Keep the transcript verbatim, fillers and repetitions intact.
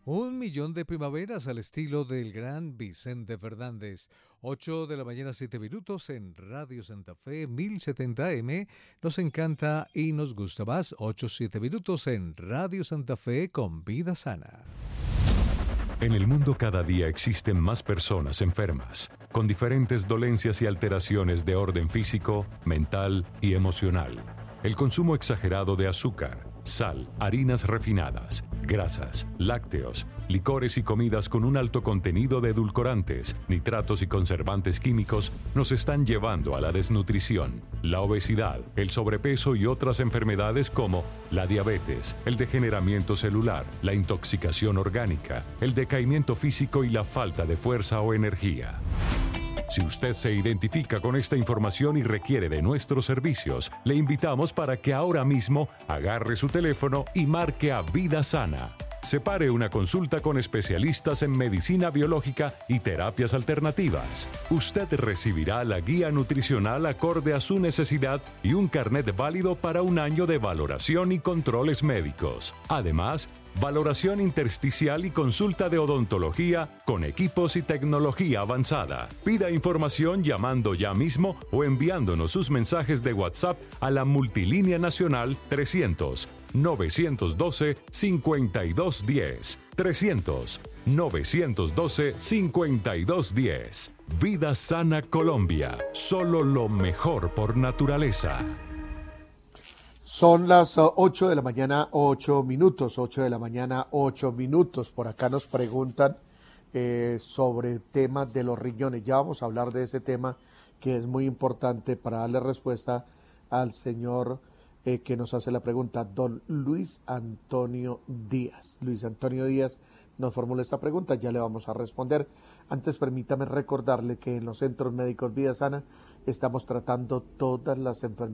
Un millón de primaveras al estilo del gran Vicente Fernández. Ocho de la mañana, siete minutos en Radio Santa Fe, mil setenta M. Nos encanta y nos gusta más. Ocho, siete minutos en Radio Santa Fe con Vida Sana. En el mundo cada día existen más personas enfermas, con diferentes dolencias y alteraciones de orden físico, mental y emocional. El consumo exagerado de azúcar, sal, harinas refinadas, grasas, lácteos, licores y comidas con un alto contenido de edulcorantes, nitratos y conservantes químicos nos están llevando a la desnutrición, la obesidad, el sobrepeso y otras enfermedades como la diabetes, el degeneramiento celular, la intoxicación orgánica, el decaimiento físico y la falta de fuerza o energía. Si usted se identifica con esta información y requiere de nuestros servicios, le invitamos para que ahora mismo agarre su teléfono y marque a Vida Sana. Separe una consulta con especialistas en medicina biológica y terapias alternativas. Usted recibirá la guía nutricional acorde a su necesidad y un carnet válido para un año de valoración y controles médicos. Además, valoración intersticial y consulta de odontología con equipos y tecnología avanzada. Pida información llamando ya mismo o enviándonos sus mensajes de WhatsApp a la multilínea nacional trescientos, novecientos doce, cincuenta y dos diez. trescientos, novecientos doce, cincuenta y dos diez. Vida Sana Colombia. Solo lo mejor por naturaleza. Son las ocho de la mañana, ocho minutos, ocho de la mañana, ocho minutos. Por acá nos preguntan eh, sobre el tema de los riñones. Ya vamos a hablar de ese tema que es muy importante para darle respuesta al señor eh, que nos hace la pregunta, don Luis Antonio Díaz. Luis Antonio Díaz nos formula esta pregunta, ya le vamos a responder. Antes permítame recordarle que en los centros médicos Vida Sana estamos tratando todas las enfermedades